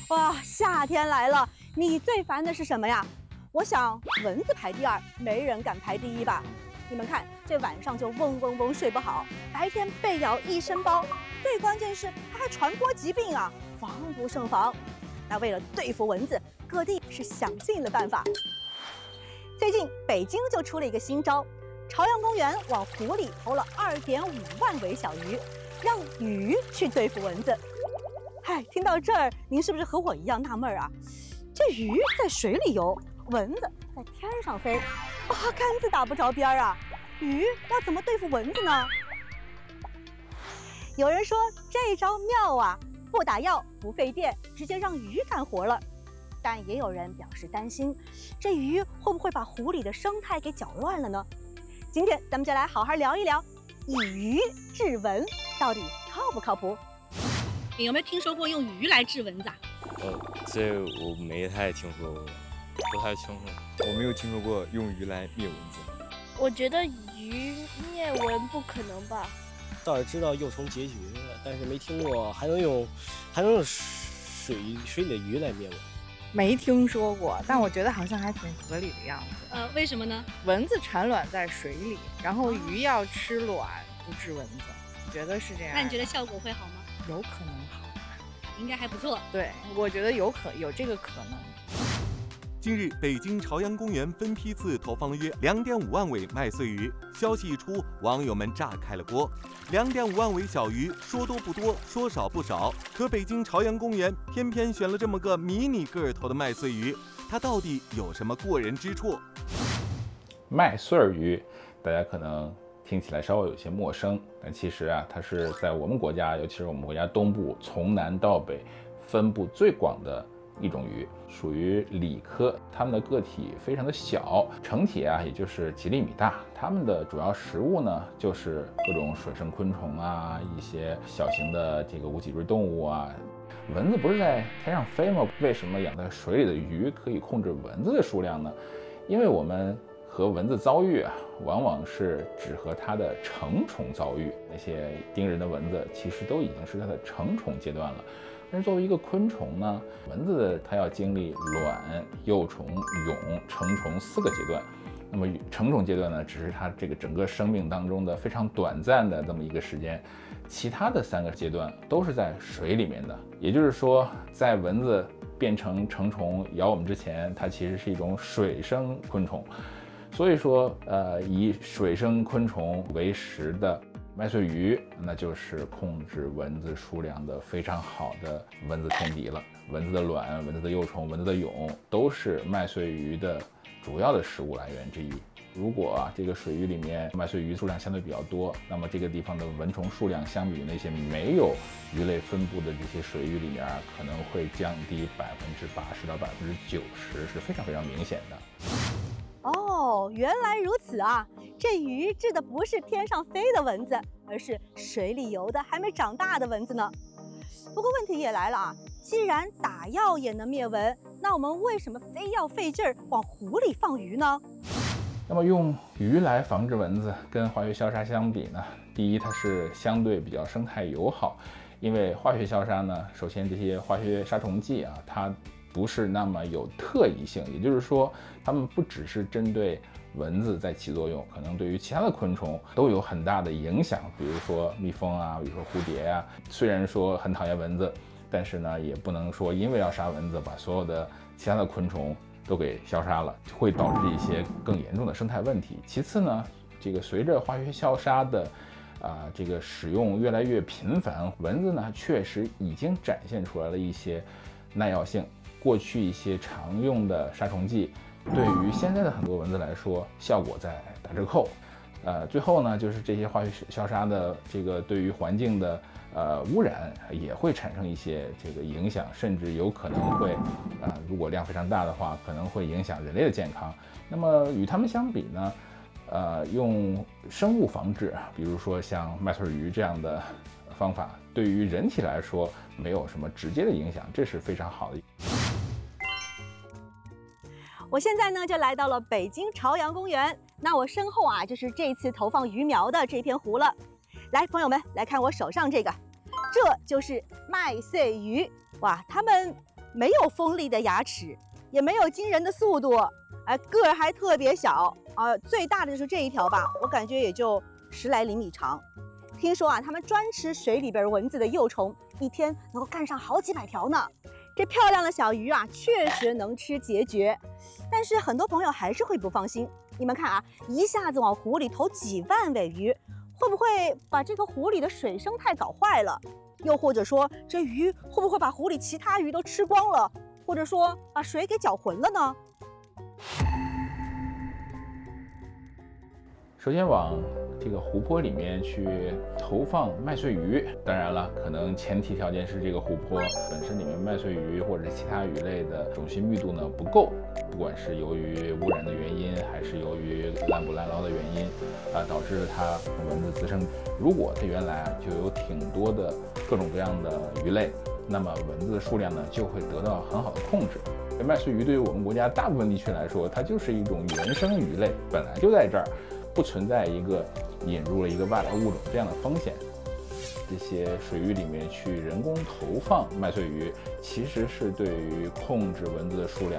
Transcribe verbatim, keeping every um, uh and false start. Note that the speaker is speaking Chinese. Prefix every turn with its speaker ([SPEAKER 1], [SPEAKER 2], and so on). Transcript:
[SPEAKER 1] 哇，夏天来了，你最烦的是什么呀？我想蚊子排第二，没人敢排第一吧？你们看，这晚上就嗡嗡嗡睡不好，白天被咬一身包，最关键是它还传播疾病啊，防不胜防。那为了对付蚊子，各地是想尽了办法。最近北京就出了一个新招，朝阳公园往湖里投了二点五万尾小鱼，让鱼去对付蚊子。嗨，听到这儿，您是不是和我一样纳闷啊？这鱼在水里游，蚊子在天上飞，八竿子打不着边儿啊！鱼要怎么对付蚊子呢？有人说这招妙啊，不打药不费电，直接让鱼干活了。但也有人表示担心，这鱼会不会把湖里的生态给搅乱了呢？今天咱们就来好好聊一聊，以鱼治蚊到底靠不靠谱？你有没有听说过用鱼来治蚊子啊？
[SPEAKER 2] 呃，这我没太听说过，不太清楚。
[SPEAKER 3] 我没有听说过用鱼来灭蚊子。
[SPEAKER 4] 我觉得鱼灭蚊不可能吧？
[SPEAKER 5] 倒是知道幼虫结局，但是没听过还能用还能用水水里的鱼来灭蚊。
[SPEAKER 6] 没听说过，但我觉得好像还挺合理的样子。
[SPEAKER 1] 呃，为什么呢？
[SPEAKER 6] 蚊子产卵在水里，然后鱼要吃卵不治蚊子，我觉得是这样。
[SPEAKER 1] 那你觉得效果会好吗？
[SPEAKER 6] 有可能好，
[SPEAKER 1] 应该还不错。
[SPEAKER 6] 对，我觉得有可有这个可能。
[SPEAKER 7] 近日，北京朝阳公园分批次投放了约两点五万尾麦穗鱼。消息一出，网友们炸开了锅。两点五万尾小鱼，说多不多，说少不少。可北京朝阳公园偏偏选了这么个迷你个头的麦穗鱼，它到底有什么过人之处？
[SPEAKER 8] 麦穗鱼，大家可能听起来稍微有些陌生，但其实啊，它是在我们国家，尤其是我们国家东部，从南到北分布最广的一种鱼，属于鲤科，它们的个体非常的小，成体啊也就是几厘米大。它们的主要食物呢，就是各种水生昆虫啊，一些小型的这个无脊椎动物啊。蚊子不是在天上飞吗？为什么养在水里的鱼可以控制蚊子的数量呢？因为我们和蚊子遭遇啊，往往是只和它的成虫遭遇。那些叮人的蚊子，其实都已经是它的成虫阶段了。但是作为一个昆虫呢，蚊子它要经历卵、幼虫、蛹、成虫四个阶段。那么成虫阶段呢，只是它这个整个生命当中的非常短暂的这么一个时间，其他的三个阶段都是在水里面的。也就是说，在蚊子变成成虫咬我们之前，它其实是一种水生昆虫。所以说，呃，以水生昆虫为食的麦穗鱼，那就是控制蚊子数量的非常好的蚊子天敌了。蚊子的卵、蚊子的幼虫、蚊子的蛹都是麦穗鱼的主要的食物来源之一。如果啊这个水域里面麦穗鱼数量相对比较多，那么这个地方的蚊虫数量相比于那些没有鱼类分布的这些水域里面啊，可能会降低百分之八十到百分之九十，是非常非常明显的。
[SPEAKER 1] 哦，原来如此啊！这鱼治的不是天上飞的蚊子，而是水里游的还没长大的蚊子呢。不过问题也来了啊，既然打药也能灭蚊，那我们为什么非要费劲儿往湖里放鱼呢？
[SPEAKER 8] 那么用鱼来防治蚊子，跟化学消杀相比呢，第一它是相对比较生态友好，因为化学消杀呢，首先这些化学杀虫剂啊，它不是那么有特异性，也就是说，它们不只是针对蚊子在起作用，可能对于其他的昆虫都有很大的影响。比如说蜜蜂啊，比如说蝴蝶啊，虽然说很讨厌蚊子，但是呢，也不能说因为要杀蚊子，把所有的其他的昆虫都给消杀了，会导致一些更严重的生态问题。其次呢，这个随着化学消杀的啊、呃、这个使用越来越频繁，蚊子呢确实已经展现出来了一些耐药性。过去一些常用的杀虫剂，对于现在的很多蚊子来说，效果在打折扣。呃，最后呢，就是这些化学消杀的这个对于环境的呃污染也会产生一些这个影响，甚至有可能会啊、呃，如果量非常大的话，可能会影响人类的健康。那么与它们相比呢，呃，用生物防治，比如说像麦穗鱼这样的方法，对于人体来说没有什么直接的影响，这是非常好的。
[SPEAKER 1] 我现在呢就来到了北京朝阳公园，那我身后啊就是这次投放鱼苗的这片湖了。来，朋友们来看我手上这个，这就是麦穗鱼。哇，它们没有锋利的牙齿，也没有惊人的速度，哎，个儿还特别小啊，最大的就是这一条吧，我感觉也就十来厘米长。听说啊，它们专吃水里边蚊子的幼虫，一天能够干上好几百条呢。这漂亮的小鱼啊，确实能吃孑孓，但是很多朋友还是会不放心。你们看啊，一下子往湖里投几万尾鱼，会不会把这个湖里的水生态搞坏了？又或者说，这鱼会不会把湖里其他鱼都吃光了，或者说把水给搅浑了呢？
[SPEAKER 8] 首先往这个湖泊里面去投放麦穗鱼，当然了，可能前提条件是这个湖泊本身里面麦穗鱼或者是其他鱼类的种群密度呢不够，不管是由于污染的原因，还是由于滥捕滥捞的原因，啊，导致它蚊子滋生。如果它原来啊就有挺多的各种各样的鱼类，那么蚊子的数量呢就会得到很好的控制。麦穗鱼对于我们国家大部分地区来说，它就是一种原生鱼类，本来就在这儿。不存在一个引入了一个外来物种这样的风险。这些水域里面去人工投放麦穗鱼，其实是对于控制蚊子的数量